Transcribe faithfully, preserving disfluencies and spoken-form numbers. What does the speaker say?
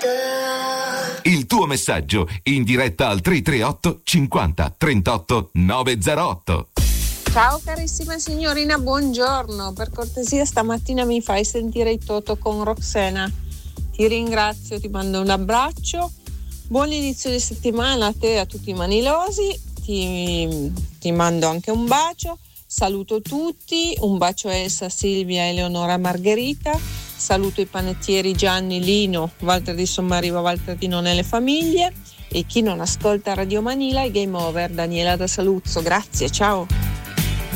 Il tuo messaggio in diretta al tre tre otto cinquanta trentotto novecentotto. Ciao carissima signorina, buongiorno. Per cortesia stamattina mi fai sentire il Toto con Roxana. Ti ringrazio, ti mando un abbraccio. Buon inizio di settimana a te e a tutti i manilosi. Ti, ti mando anche un bacio. Saluto tutti. Un bacio a Elsa, Silvia, Eleonora, Margherita. Saluto i panettieri Gianni, Lino, Walter di Sommariva, Walter di Non è le famiglie. E chi non ascolta Radio Manila, i Game Over, Daniela da Saluzzo. Grazie, ciao.